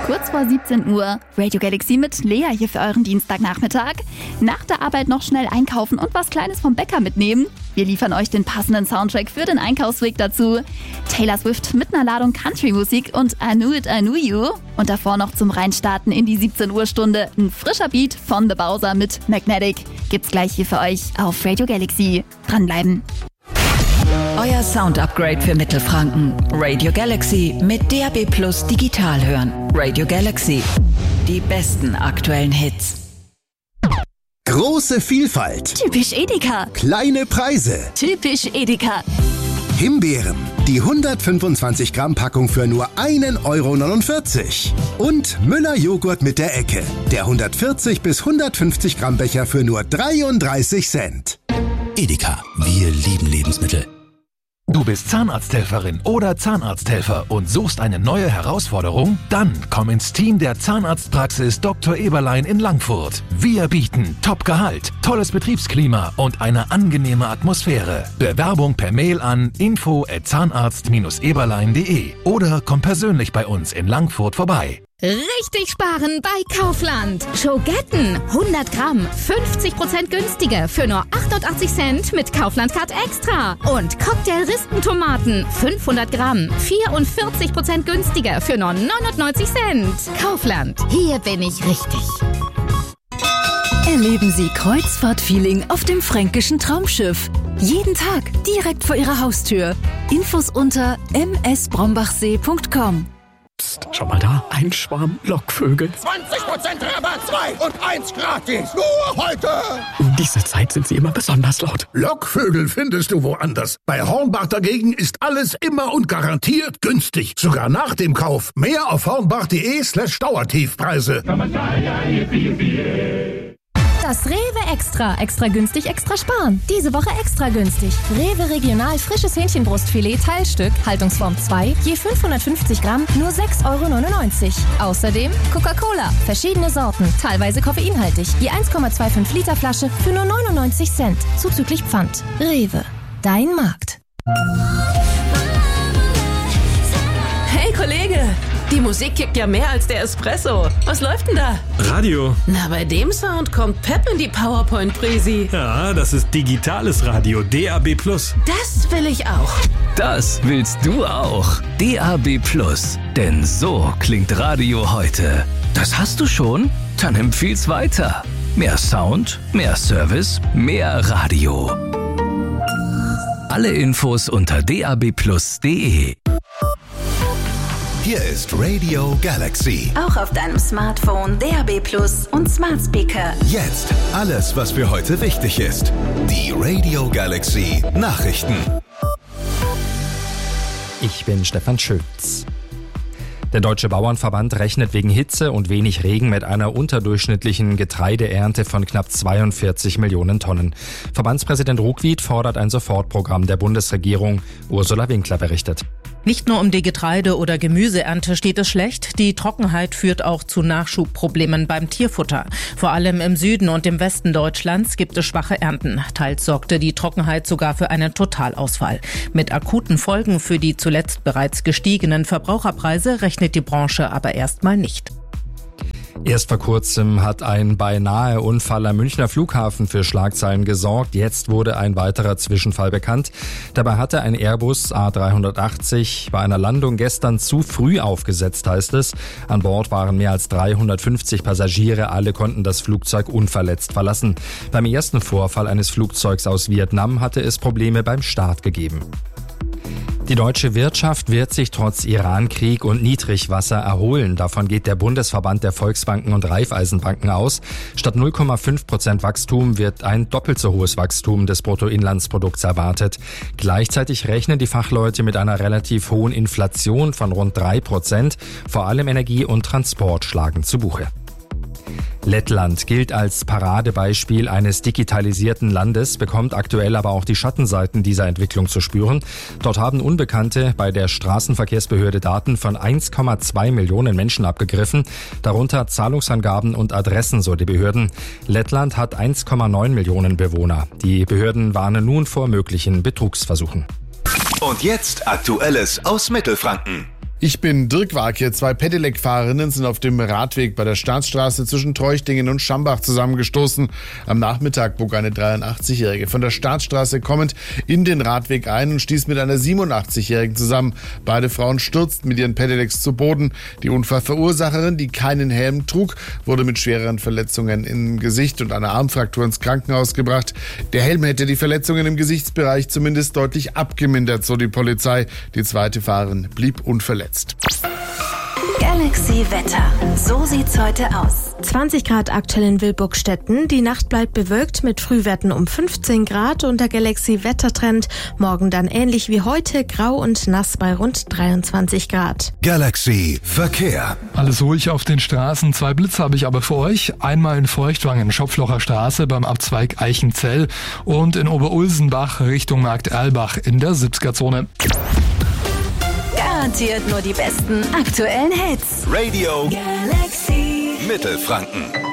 Kurz vor 17 Uhr, Radio Galaxy mit Lea hier für euren Dienstagnachmittag. Nach der Arbeit noch schnell einkaufen und was Kleines vom Bäcker mitnehmen. Wir liefern euch den passenden Soundtrack für den Einkaufsweg dazu. Taylor Swift mit einer Ladung Country-Musik und I Knew It, I Knew You. Und davor noch zum Reinstarten in die 17 Uhr Stunde ein frischer Beat von The Bowser mit Magnetic. Gibt's gleich hier für euch auf Radio Galaxy. Dranbleiben. Euer Sound-Upgrade für Mittelfranken. Radio Galaxy mit DAB+ digital hören. Radio Galaxy. Die besten aktuellen Hits. Große Vielfalt. Typisch Edeka. Kleine Preise. Typisch Edeka. Himbeeren. Die 125 Gramm Packung für nur 1,49 €. Und Müller Joghurt mit der Ecke. Der 140 bis 150 Gramm Becher für nur 33 Cent. Edeka. Wir lieben Lebensmittel. Du bist Zahnarzthelferin oder Zahnarzthelfer und suchst eine neue Herausforderung? Dann komm ins Team der Zahnarztpraxis Dr. Eberlein in Langfurt. Wir bieten Top-Gehalt, tolles Betriebsklima und eine angenehme Atmosphäre. Bewerbung per Mail an info@zahnarzt-eberlein.de oder komm persönlich bei uns in Langfurt vorbei. Richtig sparen bei Kaufland. Schogetten 100 Gramm, 50% günstiger für nur 88 Cent mit Kaufland Card Extra. Und Cocktail-Rispentomaten 500 Gramm, 44% günstiger für nur 99 Cent. Kaufland, hier bin ich richtig. Erleben Sie Kreuzfahrt-Feeling auf dem fränkischen Traumschiff. Jeden Tag direkt vor Ihrer Haustür. Infos unter msbrombachsee.com. Psst, schau mal da, ein Schwarm Lockvögel. 20% Rabatt, 2 und 1 gratis. Nur heute. Um diese Zeit sind sie immer besonders laut. Lockvögel findest du woanders. Bei Hornbach dagegen ist alles immer und garantiert günstig. Sogar nach dem Kauf. Mehr auf hornbach.de/Dauertiefpreise. Das Rewe Extra. Extra günstig, extra sparen. Diese Woche extra günstig. Rewe Regional frisches Hähnchenbrustfilet Teilstück, Haltungsform 2, je 550 Gramm, nur 6,99 €. Außerdem Coca-Cola, verschiedene Sorten, teilweise koffeinhaltig, je 1,25 Liter Flasche für nur 99 Cent, zuzüglich Pfand. Rewe, dein Markt. Hey Kollege, die Musik kickt ja mehr als der Espresso. Was läuft denn da? Radio. Na, bei dem Sound kommt Pep in die PowerPoint-Präsi. Ja, das ist digitales Radio, DAB+. Das will ich auch. Das willst du auch. DAB+. Denn so klingt Radio heute. Das hast du schon? Dann empfiehl's weiter. Mehr Sound, mehr Service, mehr Radio. Alle Infos unter dab+.de. Hier ist Radio Galaxy. Auch auf deinem Smartphone, DAB+ und Smart Speaker. Jetzt alles, was für heute wichtig ist. Die Radio Galaxy Nachrichten. Ich bin Stefan Schütz. Der Deutsche Bauernverband rechnet wegen Hitze und wenig Regen mit einer unterdurchschnittlichen Getreideernte von knapp 42 Millionen Tonnen. Verbandspräsident Ruckwied fordert ein Sofortprogramm der Bundesregierung. Ursula Winkler berichtet. Nicht nur um die Getreide- oder Gemüseernte steht es schlecht, die Trockenheit führt auch zu Nachschubproblemen beim Tierfutter. Vor allem im Süden und im Westen Deutschlands gibt es schwache Ernten. Teils sorgte die Trockenheit sogar für einen Totalausfall. Mit akuten Folgen für die zuletzt bereits gestiegenen Verbraucherpreise rechnet die Branche aber erstmal nicht. Erst vor kurzem hat ein beinahe Unfall am Münchner Flughafen für Schlagzeilen gesorgt. Jetzt wurde ein weiterer Zwischenfall bekannt. Dabei hatte ein Airbus A380 bei einer Landung gestern zu früh aufgesetzt, heißt es. An Bord waren mehr als 350 Passagiere. Alle konnten das Flugzeug unverletzt verlassen. Beim ersten Vorfall eines Flugzeugs aus Vietnam hatte es Probleme beim Start gegeben. Die deutsche Wirtschaft wird sich trotz Iran-Krieg und Niedrigwasser erholen. Davon geht der Bundesverband der Volksbanken und Raiffeisenbanken aus. Statt 0,5% Wachstum wird ein doppelt so hohes Wachstum des Bruttoinlandsprodukts erwartet. Gleichzeitig rechnen die Fachleute mit einer relativ hohen Inflation von rund 3%. Vor allem Energie und Transport schlagen zu Buche. Lettland gilt als Paradebeispiel eines digitalisierten Landes, bekommt aktuell aber auch die Schattenseiten dieser Entwicklung zu spüren. Dort haben Unbekannte bei der Straßenverkehrsbehörde Daten von 1,2 Millionen Menschen abgegriffen, darunter Zahlungsangaben und Adressen, so die Behörden. Lettland hat 1,9 Millionen Bewohner. Die Behörden warnen nun vor möglichen Betrugsversuchen. Und jetzt Aktuelles aus Mittelfranken. Ich bin Dirk Warke. 2 Pedelec-Fahrerinnen sind auf dem Radweg bei der Staatsstraße zwischen Treuchtlingen und Schambach zusammengestoßen. Am Nachmittag bog eine 83-Jährige von der Staatsstraße kommend in den Radweg ein und stieß mit einer 87-Jährigen zusammen. Beide Frauen stürzten mit ihren Pedelecs zu Boden. Die Unfallverursacherin, die keinen Helm trug, wurde mit schwereren Verletzungen im Gesicht und einer Armfraktur ins Krankenhaus gebracht. Der Helm hätte die Verletzungen im Gesichtsbereich zumindest deutlich abgemindert, so die Polizei. Die zweite Fahrerin blieb unverletzt. Galaxy Wetter. So sieht's heute aus. 20 Grad aktuell in Wilburgstetten. Die Nacht bleibt bewölkt mit Frühwerten um 15 Grad und der Galaxy Wettertrend. Morgen dann ähnlich wie heute, grau und nass bei rund 23 Grad. Galaxy Verkehr. Alles ruhig auf den Straßen. 2 Blitze habe ich aber für euch. Einmal in Feuchtwangen, Schopflocher Straße beim Abzweig Eichenzell und in Oberulsenbach Richtung Markt Erlbach in der 70er-Zone. Garantiert nur die besten aktuellen Hits. Radio Galaxy Mittelfranken.